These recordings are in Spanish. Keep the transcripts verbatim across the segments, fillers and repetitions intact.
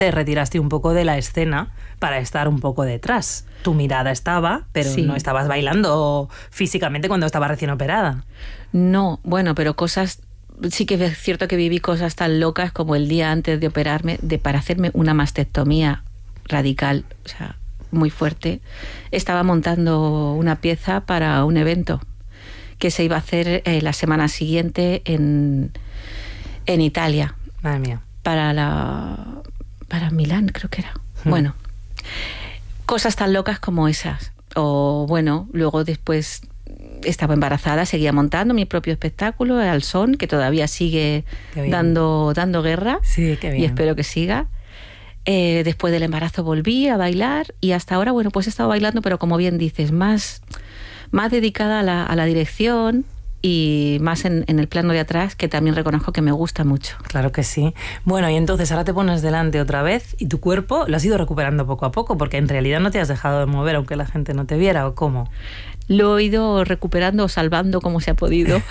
te retiraste un poco de la escena para estar un poco detrás. Tu mirada estaba, pero sí. no estabas bailando físicamente cuando estabas recién operada. No, bueno, pero cosas... Sí que es cierto que viví cosas tan locas como el día antes de operarme, de para hacerme una mastectomía radical, o sea, muy fuerte. Estaba montando una pieza para un evento que se iba a hacer eh, la semana siguiente en, en Italia. Madre mía. Para la... para Milán, creo que era. Hmm. Bueno, cosas tan locas como esas. O bueno, luego después estaba embarazada, seguía montando mi propio espectáculo, Al Son, que todavía sigue dando, dando guerra. Sí, qué bien. Y espero que siga. Eh, después del embarazo volví a bailar y hasta ahora, bueno, pues he estado bailando, pero como bien dices, más, más dedicada a la, a la dirección y más en, en el plano de atrás, que también reconozco que me gusta mucho. Claro que sí. Bueno, y entonces ahora te pones delante otra vez y tu cuerpo lo has ido recuperando poco a poco, porque en realidad no te has dejado de mover aunque la gente no te viera, ¿o cómo? Lo he ido recuperando o salvando como se ha podido.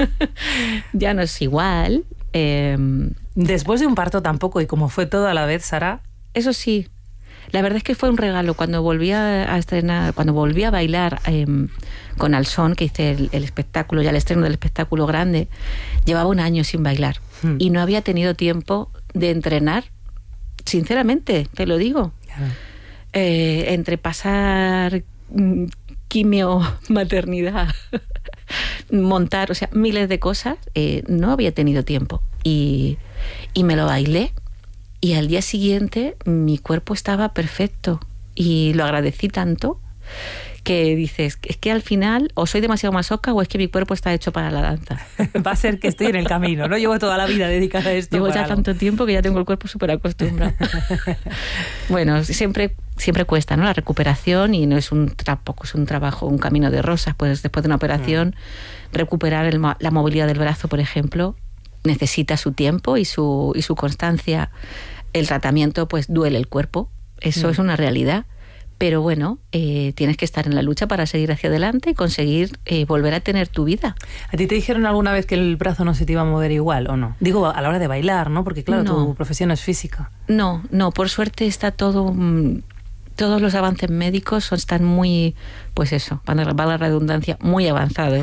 Ya no es igual. Eh, Después de un parto tampoco, y como fue todo a la vez, Sara. Eso sí. La verdad es que fue un regalo. Cuando volví a estrenar, cuando volví a bailar eh, con Al Son, que hice el, el espectáculo, ya el estreno del espectáculo grande, llevaba un año sin bailar. Hmm. Y no había tenido tiempo de entrenar, sinceramente, te lo digo. Claro. Eh, entre pasar mm, quimio, maternidad, montar, o sea, miles de cosas, eh, no había tenido tiempo. Y, y me lo bailé. Y al día siguiente mi cuerpo estaba perfecto y lo agradecí tanto que dices, es que al final o soy demasiado masoca o es que mi cuerpo está hecho para la danza. Va a ser que estoy en el camino, ¿no? Llevo toda la vida dedicada a esto. Llevo ya algo. tanto tiempo que ya tengo el cuerpo súper acostumbrado. Bueno, siempre, siempre cuesta, ¿no? La recuperación, y no es un tampoco es un trabajo, un camino de rosas. Pues después de una operación, mm. recuperar el, la movilidad del brazo, por ejemplo, necesita su tiempo y su, y su constancia. El tratamiento pues duele el cuerpo, eso mm. es una realidad, pero bueno, eh, tienes que estar en la lucha para seguir hacia adelante y conseguir eh, volver a tener tu vida. ¿A ti te dijeron alguna vez que el brazo no se te iba a mover igual o no? Digo, a la hora de bailar, ¿no? Porque claro, no. tu profesión es física. No, no, por suerte está todo... Mmm, todos los avances médicos son, están muy, pues eso, para la redundancia, muy avanzados.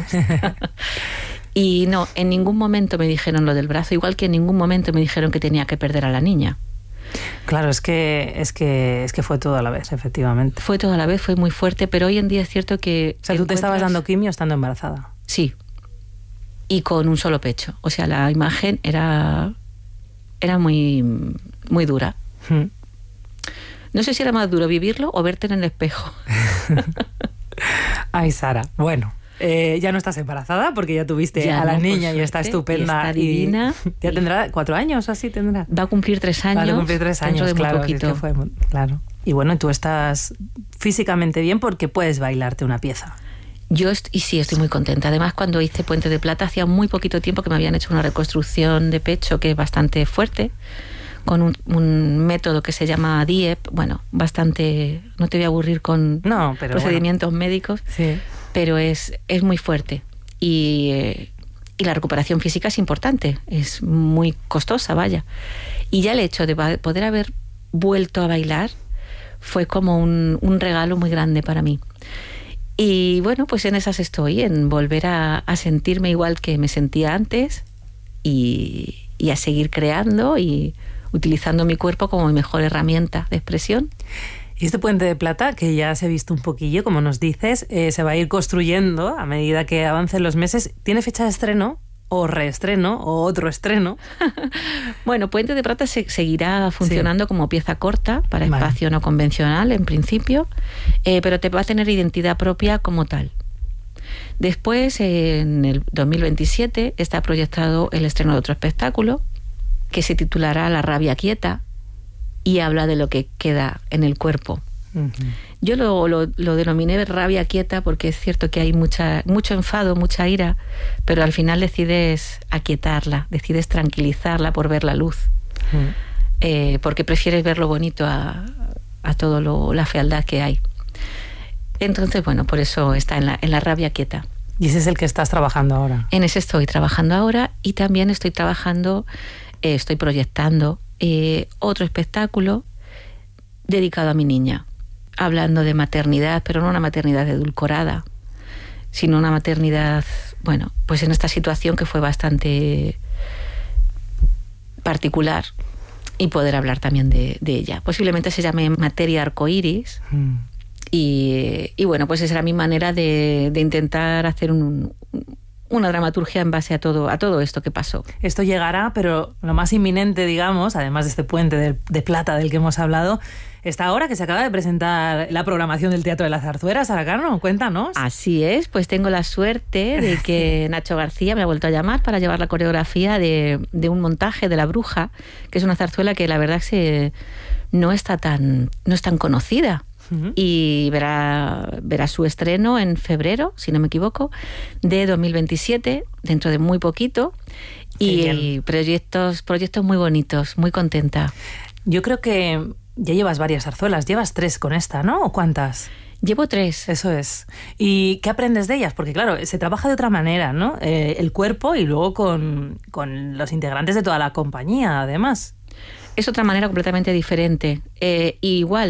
Y no, en ningún momento me dijeron lo del brazo, igual que en ningún momento me dijeron que tenía que perder a la niña. Claro, es que, es que es que fue todo a la vez, efectivamente. Fue todo a la vez, fue muy fuerte, pero hoy en día es cierto que... O sea, tú te estabas dando quimio estando embarazada. Sí, y con un solo pecho. O sea, la imagen era, era muy, muy dura. Hmm. No sé si era más duro vivirlo o verte en el espejo. Ay, Sara, bueno... Eh, ya no estás embarazada porque ya tuviste ya a la no, niña y está estupenda. Y está divina. Y ya tendrá cuatro años o así tendrá. Va a cumplir tres años. Va a cumplir tres años, de claro. Muy poquito. Es que fue, claro. Y bueno, tú estás físicamente bien porque puedes bailarte una pieza. Yo est- y sí, estoy muy contenta. Además, cuando hice Puente de Plata, hacía muy poquito tiempo que me habían hecho una reconstrucción de pecho que es bastante fuerte, con un, un método que se llama D I E P. Bueno, bastante... No te voy a aburrir con no, pero procedimientos bueno. médicos. Sí. Pero es, es muy fuerte y, eh, y la recuperación física es importante, es muy costosa, vaya. Y ya el hecho de poder haber vuelto a bailar fue como un, un regalo muy grande para mí. Y bueno, pues en esas estoy, en volver a, a sentirme igual que me sentía antes y, y a seguir creando y utilizando mi cuerpo como mi mejor herramienta de expresión. Y este Puente de Plata, que ya se ha visto un poquillo, como nos dices, eh, se va a ir construyendo a medida que avancen los meses. ¿Tiene fecha de estreno o reestreno o otro estreno? Bueno, Puente de Plata se, seguirá funcionando sí. como pieza corta para vale. espacio no convencional en principio, eh, pero te va a tener identidad propia como tal. Después, eh, en el dos mil veintisiete, está proyectado el estreno de otro espectáculo que se titulará La rabia quieta, y habla de lo que queda en el cuerpo. Uh-huh. Yo lo, lo, lo denominé rabia quieta porque es cierto que hay mucha, mucho enfado, mucha ira, pero al final decides aquietarla, decides tranquilizarla por ver la luz. Uh-huh. Eh, porque prefieres ver lo bonito a, a todo lo, la fealdad que hay. Entonces, bueno, por eso está en la, en la rabia quieta. ¿Y ese es el que estás trabajando ahora? En ese estoy trabajando ahora y también estoy trabajando, eh, estoy proyectando eh, otro espectáculo dedicado a mi niña, hablando de maternidad, pero no una maternidad edulcorada, sino una maternidad, bueno, pues en esta situación que fue bastante particular, y poder hablar también de, de ella. Posiblemente se llame Materia Arcoiris. Mm. Y, y bueno, pues esa era mi manera de, de intentar hacer un, una dramaturgia en base a todo, a todo esto que pasó. Esto llegará, pero lo más inminente, digamos, además de este puente de, de plata del que hemos hablado, está ahora que se acaba de presentar la programación del Teatro de la Zarzuela. Sara Cano, cuéntanos. Así es, pues tengo la suerte de que Nacho García me ha vuelto a llamar para llevar la coreografía de, de un montaje de La Bruja, que es una zarzuela que la verdad se, no está tan, no es tan conocida. Uh-huh. Y verá, verá su estreno en febrero, si no me equivoco, de dos mil veintisiete, dentro de muy poquito. Y, y proyectos, proyectos muy bonitos, muy contenta. Yo creo que ya llevas varias zarzuelas, llevas tres con esta, ¿no? ¿O cuántas? Llevo tres. Eso es. ¿Y qué aprendes de ellas? Porque claro, se trabaja de otra manera, ¿no? Eh, el cuerpo y luego con, con los integrantes de toda la compañía, además. Es otra manera completamente diferente. Eh, igual,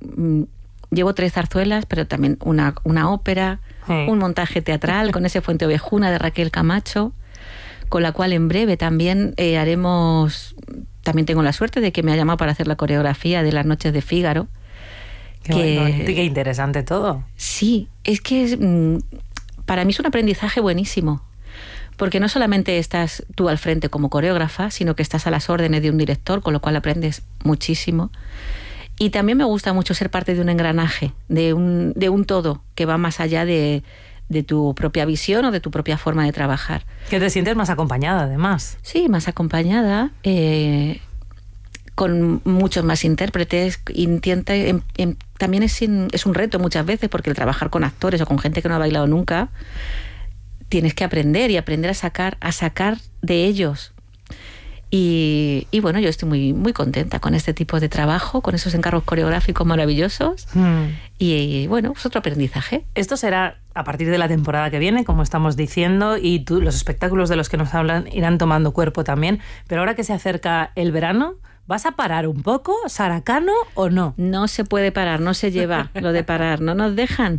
llevo tres zarzuelas, pero también una, una ópera, sí. Un montaje teatral con ese Fuente Ovejuna de Raquel Camacho, con la cual en breve también eh, haremos... También tengo la suerte de que me ha llamado para hacer la coreografía de Las Noches de Fígaro. Qué, que, bonito, qué interesante todo. Sí, es que mm, para mí es un aprendizaje buenísimo, porque no solamente estás tú al frente como coreógrafa, sino que estás a las órdenes de un director, con lo cual aprendes muchísimo. Y también me gusta mucho ser parte de un engranaje, de un, de un todo que va más allá de, de tu propia visión o de tu propia forma de trabajar. Que te sientes más acompañada, además. Sí, más acompañada, eh, con muchos más intérpretes. Intenta, en, en, también es, es un reto muchas veces, porque el trabajar con actores o con gente que no ha bailado nunca, tienes que aprender y aprender a sacar, a sacar de ellos. Y, y bueno, yo estoy muy, muy contenta con este tipo de trabajo, con esos encargos coreográficos maravillosos. Mm. Y, y bueno, es otro aprendizaje. Esto será a partir de la temporada que viene, como estamos diciendo, y tú, los espectáculos de los que nos hablan irán tomando cuerpo también. Pero ahora que se acerca el verano, ¿vas a parar un poco, Sara Cano, o no? No se puede parar, no se lleva lo de parar, no nos dejan.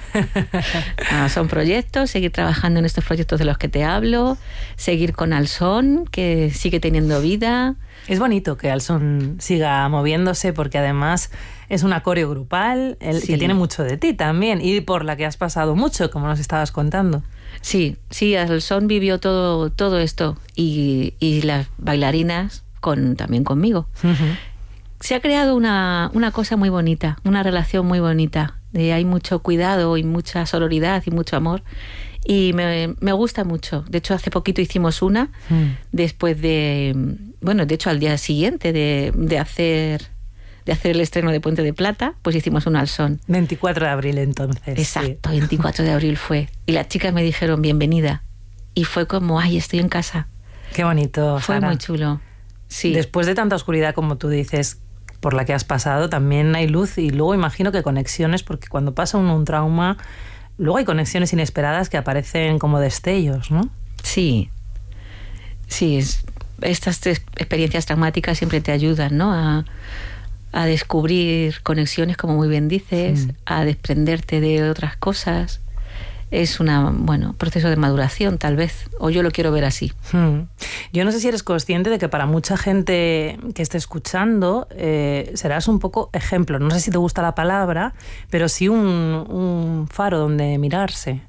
Ah, son proyectos, seguir trabajando en estos proyectos de los que te hablo, seguir con Alsón, que sigue teniendo vida. Es bonito que Alsón siga moviéndose, porque además es una coreo grupal, el, sí. que tiene mucho de ti también, y por la que has pasado mucho, como nos estabas contando. Sí, sí, Alsón vivió todo, todo esto, y, y las bailarinas con, también conmigo. Uh-huh. Se ha creado una, una cosa muy bonita, una relación muy bonita. Eh, hay mucho cuidado y mucha sororidad y mucho amor. Y me, me gusta mucho. De hecho, hace poquito hicimos una, mm. después de... Bueno, de hecho, al día siguiente de, de hacer... de hacer el estreno de Puente de Plata, pues hicimos un Alsón. veinticuatro de abril, entonces. Exacto, sí. veinticuatro de abril fue. Y las chicas me dijeron, bienvenida. Y fue como, ay, estoy en casa. Qué bonito, Fue Sara. muy chulo. Sí. Después de tanta oscuridad, como tú dices, por la que has pasado, también hay luz, y luego imagino que conexiones, porque cuando pasa uno un trauma, luego hay conexiones inesperadas que aparecen como destellos, ¿no? Sí, sí, es, estas experiencias traumáticas siempre te ayudan, ¿no? A, a descubrir conexiones, como muy bien dices, mm. a desprenderte de otras cosas. Es un bueno, proceso de maduración, tal vez, o yo lo quiero ver así. Hmm. Yo no sé si eres consciente de que para mucha gente que esté escuchando eh, serás un poco ejemplo. No sé si te gusta la palabra, pero sí un, un faro donde mirarse.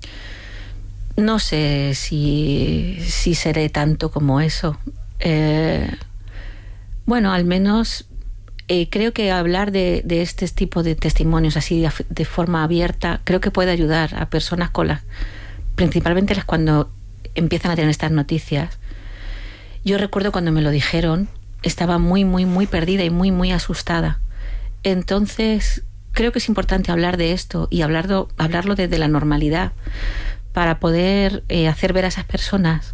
No sé si, si seré tanto como eso. Eh, bueno, al menos... Eh, creo que hablar de, de este tipo de testimonios así de, de forma abierta, creo que puede ayudar a personas con las, principalmente las cuando empiezan a tener estas noticias. Yo recuerdo cuando me lo dijeron, estaba muy, muy, muy perdida y muy, muy asustada. Entonces, creo que es importante hablar de esto y hablarlo, hablarlo desde la normalidad, para poder eh, hacer ver a esas personas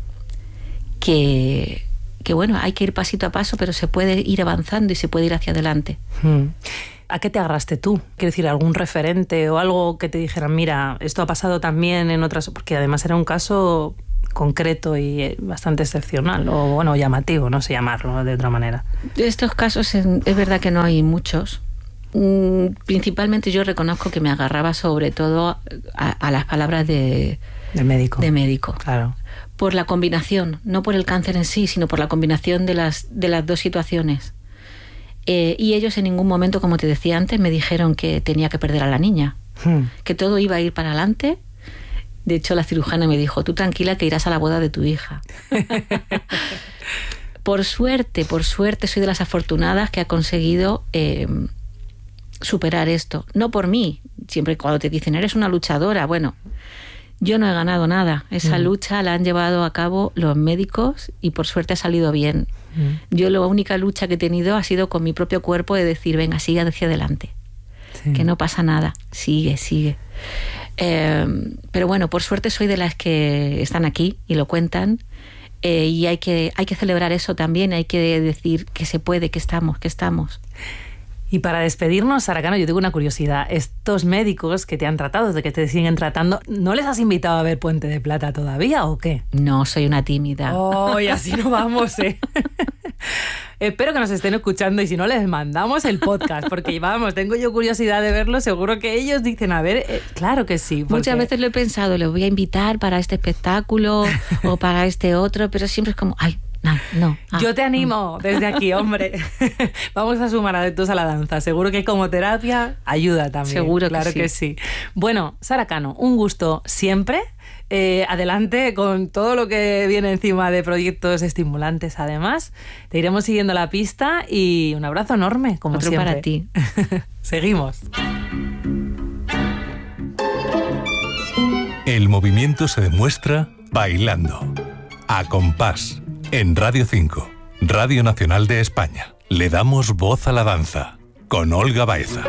que... que bueno, hay que ir pasito a paso, pero se puede ir avanzando y se puede ir hacia adelante. Hmm. ¿A qué te agarraste tú? Quiero decir, algún referente o algo que te dijeran, mira, esto ha pasado también en otras... Porque además era un caso concreto y bastante excepcional, o bueno, llamativo, no sé llamarlo de otra manera. De estos casos es, es verdad que no hay muchos. Principalmente yo reconozco que me agarraba sobre todo a, a las palabras de, de médico. De médico. Claro. Por la combinación, no por el cáncer en sí, sino por la combinación de las, de las dos situaciones. Eh, y ellos en ningún momento, como te decía antes, me dijeron que tenía que perder a la niña, hmm. que todo iba a ir para adelante. De hecho, la cirujana me dijo, tú tranquila que irás a la boda de tu hija. Por suerte, por suerte, soy de las afortunadas que ha conseguido eh, superar esto. No por mí, siempre cuando te dicen, eres una luchadora, bueno, yo no he ganado nada. Esa mm. lucha la han llevado a cabo los médicos y por suerte ha salido bien. Mm. Yo la única lucha que he tenido ha sido con mi propio cuerpo de decir, venga, sigue hacia adelante, sí. que no pasa nada, sigue, sigue. Eh, pero bueno, por suerte soy de las que están aquí y lo cuentan, eh, y hay que, hay que celebrar eso también, hay que decir que se puede, que estamos, que estamos. Y para despedirnos, Sara Cano, yo tengo una curiosidad. Estos médicos que te han tratado, de que te siguen tratando, ¿no les has invitado a ver Puente de Plata todavía o qué? No, soy una tímida. Oh, y así no vamos, ¿eh? Espero que nos estén escuchando y si no les mandamos el podcast, porque vamos, tengo yo curiosidad de verlo, seguro que ellos dicen, a ver, eh, claro que sí. Porque... Muchas veces lo he pensado, les voy a invitar para este espectáculo o para este otro, pero siempre es como, ay, no, no. Ah, yo te animo mm. desde aquí, hombre. Vamos a sumar adeptos a la danza, seguro que como terapia ayuda también. Seguro claro que sí. que sí. Bueno, Sara Cano, un gusto siempre. Eh, adelante con todo lo que viene encima de proyectos estimulantes. Además, te iremos siguiendo la pista y un abrazo enorme, como Otro siempre. para ti. Seguimos. El movimiento se demuestra bailando. A compás. En Radio cinco, Radio Nacional de España. Le damos voz a la danza. Con Olga Baeza.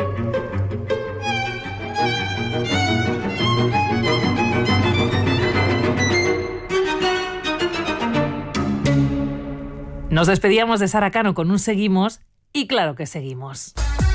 Nos despedíamos de Sara Cano con un seguimos, y claro que seguimos.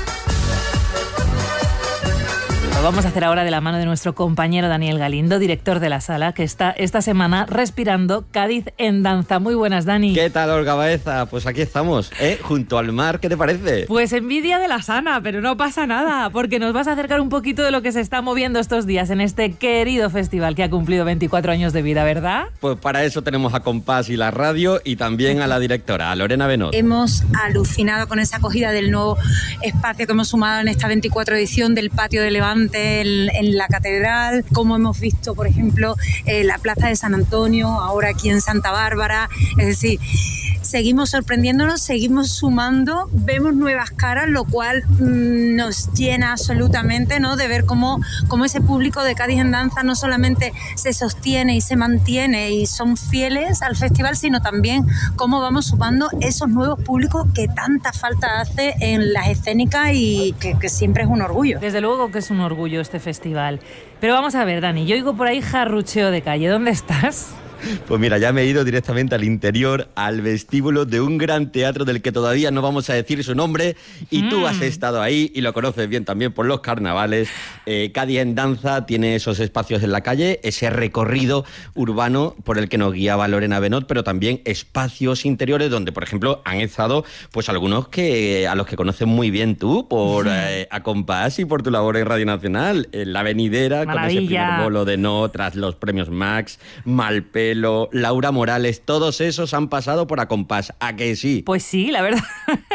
Lo vamos a hacer ahora de la mano de nuestro compañero Daniel Galindo, director de la sala, que está esta semana respirando Cádiz en danza. Muy buenas, Dani. ¿Qué tal, Olga Baeza? Pues aquí estamos, ¿eh? Junto al mar, ¿qué te parece? Pues envidia de la sana, pero no pasa nada, porque nos vas a acercar un poquito de lo que se está moviendo estos días en este querido festival que ha cumplido veinticuatro años de vida, ¿verdad? Pues para eso tenemos a Compás y la radio y también a la directora, a Lorena Benot. Hemos alucinado con esa acogida del nuevo espacio que hemos sumado en esta veinticuatro edición del Patio de Levante en, en la Catedral, como hemos visto, por ejemplo, eh, la Plaza de San Antonio, ahora aquí en Santa Bárbara. Es decir, seguimos sorprendiéndonos, seguimos sumando, vemos nuevas caras, lo cual mmm, nos llena absolutamente, ¿no?, de ver cómo, cómo ese público de Cádiz en danza no solamente se sostiene y se mantiene y son fieles al festival, sino también cómo vamos sumando esos nuevos públicos que tanta falta hace en las escénicas y que, que siempre es un orgullo. Desde luego que es un orgullo este festival. Pero vamos a ver, Dani, yo oigo por ahí jarrucheo de calle. ¿Dónde estás? Pues mira, ya me he ido directamente al interior, al vestíbulo de un gran teatro del que todavía no vamos a decir su nombre, y mm. tú has estado ahí y lo conoces bien también por los carnavales. Eh, Cádiz en danza tiene esos espacios en la calle, ese recorrido urbano por el que nos guiaba Lorena Benot, pero también espacios interiores donde, por ejemplo, han estado pues algunos que a los que conoces muy bien tú por eh, a compás y por tu labor en Radio Nacional, en La Venidera, Maravilla. Con ese primer bolo de no tras los premios Max, Malpelo, Laura Morales, todos esos han pasado por A Compás. ¿A que sí? Pues sí, la verdad.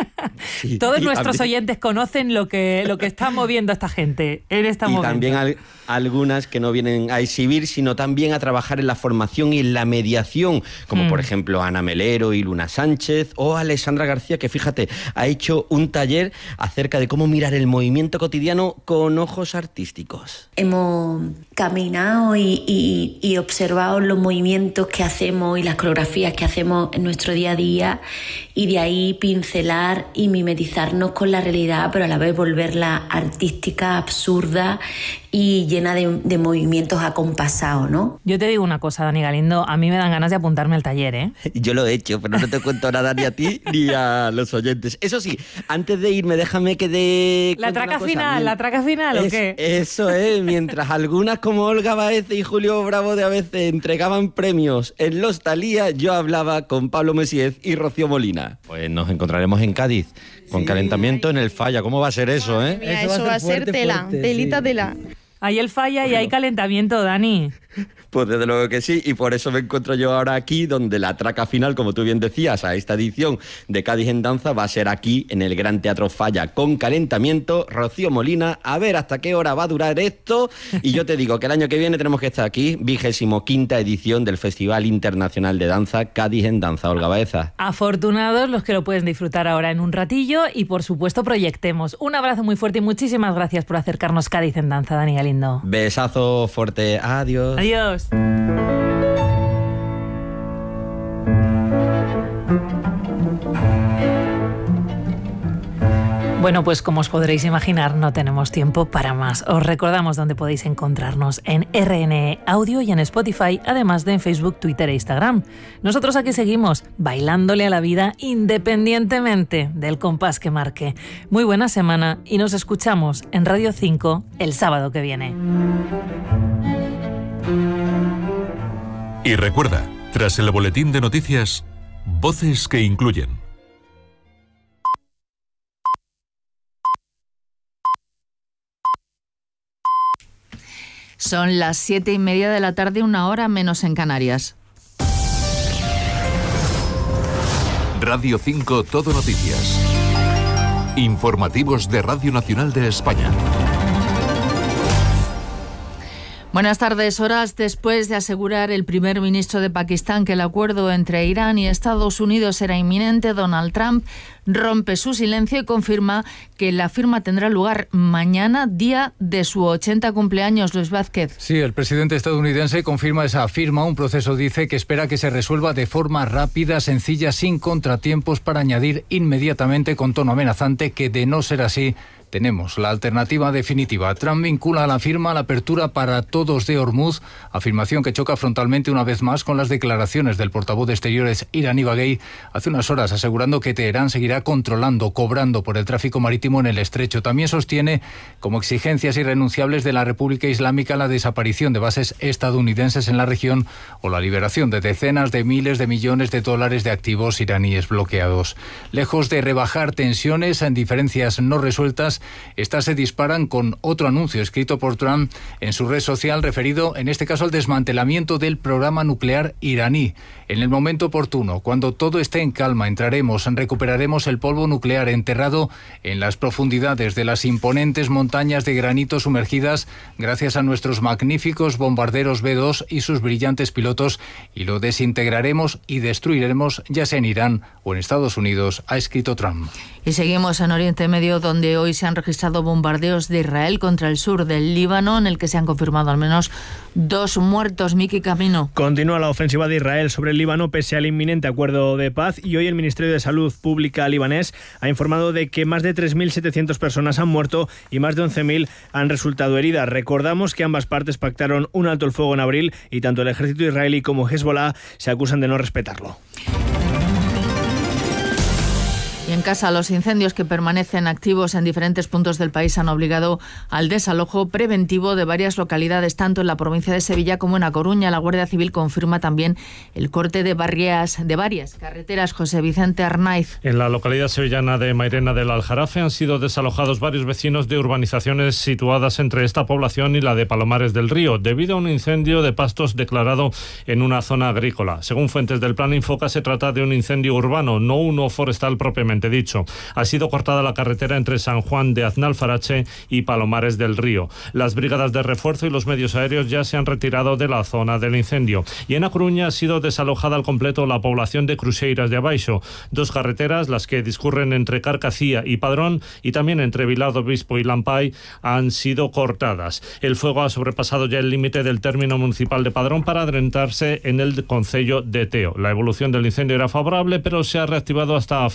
Sí, todos nuestros también... oyentes conocen lo que, lo que está moviendo a esta gente en esta momento. Y también al, algunas que no vienen a exhibir, sino también a trabajar en la formación y en la mediación, como mm. por ejemplo Ana Melero y Luna Sánchez, o Alexandra García, que fíjate, ha hecho un taller acerca de cómo mirar el movimiento cotidiano con ojos artísticos. Hemos caminado y, y, y observado los movimientos que hacemos y las coreografías que hacemos en nuestro día a día, y de ahí pincelar y mimetizarnos con la realidad, pero a la vez volverla artística, absurda y llena de, de movimientos acompasados, ¿no? Yo te digo una cosa, Dani Galindo, a mí me dan ganas de apuntarme al taller, ¿eh? Yo lo he hecho, pero no te cuento nada ni a ti ni a los oyentes. Eso sí, antes de irme, déjame que dé... ¿La traca final? ¿La traca final o es, qué? Eso es, mientras algunas como Olga Baeza y Julio Bravo de A B C entregaban premios en los Thalía, yo hablaba con Pablo Messiez y Rocío Molina. Pues nos encontraremos en Cádiz, con sí. calentamiento en el Falla. ¿Cómo va a ser eso, eh? Mira, eso, eso va a ser, fuerte, tela, fuerte, telita, sí. tela. Hay el Falla y hay calentamiento, Dani. Pues desde luego que sí, y por eso me encuentro yo ahora aquí, donde la traca final, como tú bien decías, a esta edición de Cádiz en Danza va a ser aquí, en el Gran Teatro Falla, con calentamiento. Rocío Molina, a ver hasta qué hora va a durar esto, y yo te digo que el año que viene tenemos que estar aquí, vigésimo quinta edición del Festival Internacional de Danza Cádiz en Danza. Olga Baeza. Afortunados los que lo pueden disfrutar ahora en un ratillo, y por supuesto proyectemos. Un abrazo muy fuerte y muchísimas gracias por acercarnos Cádiz en Danza, Dani Galindo. Besazo fuerte, adiós. Adiós. Bueno, pues como os podréis imaginar, no tenemos tiempo para más. Os recordamos dónde podéis encontrarnos en R N E Audio y en Spotify, además de en Facebook, Twitter e Instagram. Nosotros aquí seguimos, bailándole a la vida independientemente del compás que marque. Muy buena semana y nos escuchamos en Radio cinco el sábado que viene. Y recuerda, tras el boletín de noticias, voces que incluyen. Son las siete y media de la tarde, una hora menos en Canarias. Radio cinco Todo Noticias. Informativos de Radio Nacional de España. Buenas tardes. Horas después de asegurar el primer ministro de Pakistán que el acuerdo entre Irán y Estados Unidos era inminente, Donald Trump rompe su silencio y confirma que la firma tendrá lugar mañana, día de su ochenta cumpleaños. Luis Vázquez. Sí, el presidente estadounidense confirma esa firma. Un proceso, dice, que espera que se resuelva de forma rápida, sencilla, sin contratiempos, para añadir inmediatamente con tono amenazante que, de no ser así, tenemos la alternativa definitiva. Trump vincula a la firma la apertura para todos de Hormuz, afirmación que choca frontalmente una vez más con las declaraciones del portavoz de Exteriores iraní Baghei hace unas horas, asegurando que Teherán seguirá controlando, cobrando por el tráfico marítimo en el estrecho. También sostiene como exigencias irrenunciables de la República Islámica la desaparición de bases estadounidenses en la región o la liberación de decenas de miles de millones de dólares de activos iraníes bloqueados. Lejos de rebajar tensiones en diferencias no resueltas, estas se disparan con otro anuncio escrito por Trump en su red social, referido en este caso al desmantelamiento del programa nuclear iraní. En el momento oportuno, cuando todo esté en calma, entraremos, recuperaremos el polvo nuclear enterrado en las profundidades de las imponentes montañas de granito sumergidas gracias a nuestros magníficos bombarderos B dos y sus brillantes pilotos, y lo desintegraremos y destruiremos ya sea en Irán o en Estados Unidos, ha escrito Trump. Y seguimos en Oriente Medio, donde hoy se han registrado bombardeos de Israel contra el sur del Líbano, en el que se han confirmado al menos dos muertos. Miki Camino. Continúa la ofensiva de Israel sobre el Líbano pese al inminente acuerdo de paz, y hoy el Ministerio de Salud Pública libanés ha informado de que más de tres mil setecientas personas han muerto y más de once mil han resultado heridas. Recordamos que ambas partes pactaron un alto el fuego en abril y tanto el ejército israelí como Hezbollah se acusan de no respetarlo. Y en casa, los incendios que permanecen activos en diferentes puntos del país han obligado al desalojo preventivo de varias localidades, tanto en la provincia de Sevilla como en A Coruña. La Guardia Civil confirma también el corte de varias, de varias carreteras. José Vicente Arnaiz. En la localidad sevillana de Mairena del Aljarafe han sido desalojados varios vecinos de urbanizaciones situadas entre esta población y la de Palomares del Río, debido a un incendio de pastos declarado en una zona agrícola. Según fuentes del Plan Infoca, se trata de un incendio urbano, no uno forestal propiamente dicho. Ha sido cortada la carretera entre San Juan de Aznalfarache y Palomares del Río. Las brigadas de refuerzo y los medios aéreos ya se han retirado de la zona del incendio. Y en A Coruña ha sido desalojada al completo la población de Cruxeiras de Abaixo. Dos carreteras, las que discurren entre Carcacía y Padrón y también entre Vilar do Bispo y Lampay, han sido cortadas. El fuego ha sobrepasado ya el límite del término municipal de Padrón para adentrarse en el concello de Teo. La evolución del incendio era favorable, pero se ha reactivado hasta afectar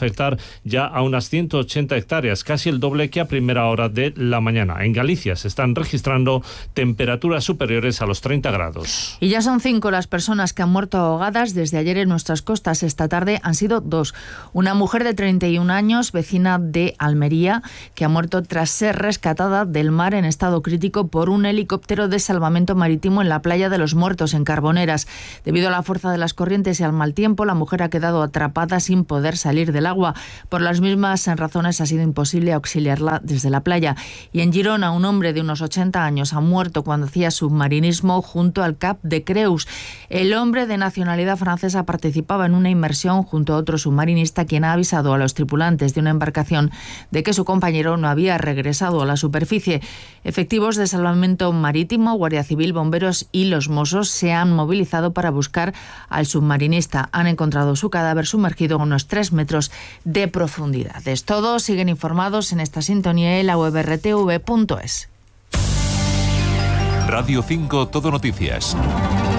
ya a unas ciento ochenta hectáreas, casi el doble que a primera hora de la mañana. En Galicia se están registrando temperaturas superiores a los treinta grados. Y ya son cinco las personas que han muerto ahogadas desde ayer en nuestras costas. Esta tarde han sido dos. Una mujer de treinta y un años, vecina de Almería, que ha muerto tras ser rescatada del mar en estado crítico por un helicóptero de salvamento marítimo en la playa de los Muertos, en Carboneras. Debido a la fuerza de las corrientes y al mal tiempo, la mujer ha quedado atrapada sin poder salir del agua. Por las mismas razones ha sido imposible auxiliarla desde la playa. Y en Girona, un hombre de unos ochenta años ha muerto cuando hacía submarinismo junto al Cap de Creus. El hombre de nacionalidad francesa participaba en una inmersión junto a otro submarinista, quien ha avisado a los tripulantes de una embarcación de que su compañero no había regresado a la superficie. Efectivos de salvamento marítimo, Guardia Civil, bomberos y los Mossos se han movilizado para buscar al submarinista. Han encontrado su cadáver sumergido a unos tres metros de profundidad. Es todo. Siguen informados en esta sintonía en la web r t v punto es. Radio cinco Todo Noticias.